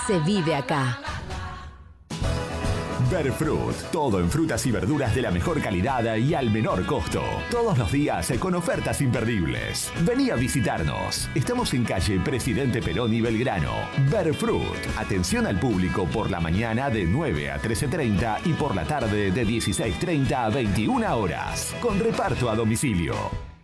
se vive acá. Verfruit, todo en frutas y verduras de la mejor calidad y al menor costo. Todos los días con ofertas imperdibles. Vení a visitarnos. Estamos en calle Presidente Perón y Belgrano. Verfruit, atención al público por la mañana de 9 a 13:30 y por la tarde de 16:30 a 21 horas. Con reparto a domicilio.